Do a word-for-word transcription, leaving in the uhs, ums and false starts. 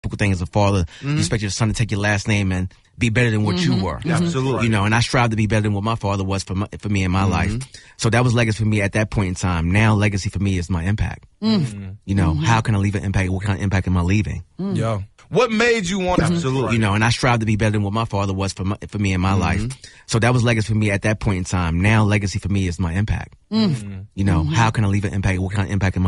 thing as a father. Mm-hmm. You expect your son to take your last name and be better than what mm-hmm. you were. Mm-hmm. Absolutely. You know, and I strive to be better than what my father was for my, for me in my mm-hmm. life. So that was legacy for me at that point in time. Now legacy for me is my impact. Mm-hmm. You know, mm-hmm. how can I leave an impact? What kind of impact am I leaving? Mm. Yeah. What made you want to? Absolutely. You know, and I strive to be better than what my father was for my, for me in my mm-hmm. life. So that was legacy for me at that point in time. Now legacy for me is my impact. Mm-hmm. You know, mm-hmm. how can I leave an impact? What kind of impact am I